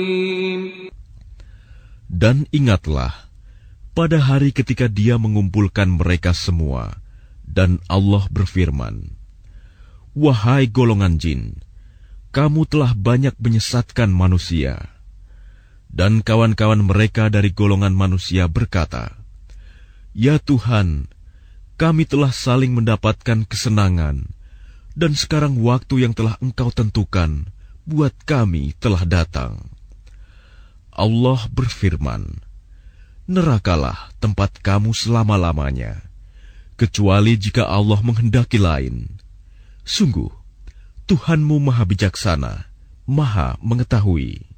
Dan ingatlah, pada hari ketika Dia mengumpulkan mereka semua, dan Allah berfirman, "Wahai golongan jin, kamu telah banyak menyesatkan manusia." Dan kawan-kawan mereka dari golongan manusia berkata, "Ya Tuhan, kami telah saling mendapatkan kesenangan, dan sekarang waktu yang telah Engkau tentukan buat kami telah datang." Allah berfirman, "Nerakalah tempat kamu selama-lamanya, kecuali jika Allah menghendaki lain. Sungguh, Tuhanmu Maha Bijaksana, Maha Mengetahui."